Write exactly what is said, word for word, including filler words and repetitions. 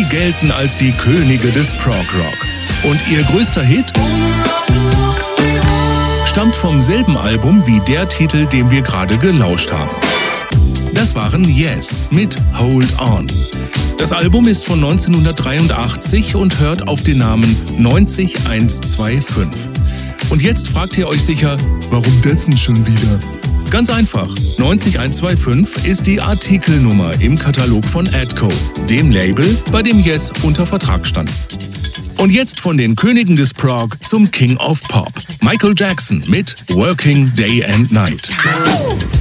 gelten als die Könige des Prog-Rock. Und ihr größter Hit stammt vom selben Album wie der Titel, dem wir gerade gelauscht haben. Das waren Yes mit Hold On. Das Album ist von neunzehnhundertdreiundachtzig und hört auf den Namen neunzig hundertfünfundzwanzig. Und jetzt fragt ihr euch sicher, warum das denn schon wieder? Ganz einfach, neunzig hundertfünfundzwanzig ist die Artikelnummer im Katalog von Atco, dem Label, bei dem Yes unter Vertrag stand. Und jetzt von den Königen des Prog zum King of Pop, Michael Jackson mit Working Day and Night.